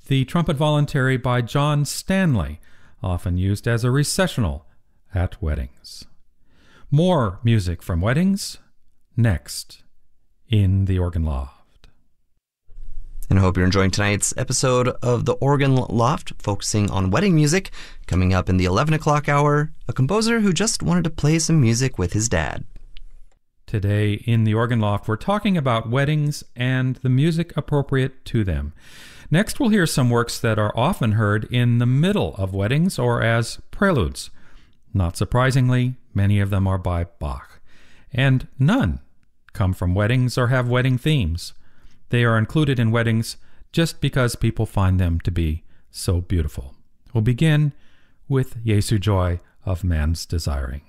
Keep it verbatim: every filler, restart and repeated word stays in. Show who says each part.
Speaker 1: the trumpet voluntary by John Stanley, often used as a recessional at weddings. More music from weddings next in the Organ Loft.
Speaker 2: And I hope you're enjoying tonight's episode of the Organ Loft, focusing on wedding music. Coming up in the eleven o'clock hour, a composer who just wanted to play some music with his dad.
Speaker 1: Today in the Organ Loft, we're talking about weddings and the music appropriate to them. Next, we'll hear some works that are often heard in the middle of weddings or as preludes. Not surprisingly, many of them are by Bach, and none come from weddings or have wedding themes. They are included in weddings just because people find them to be so beautiful. We'll begin with Jesu Joy of Man's Desiring.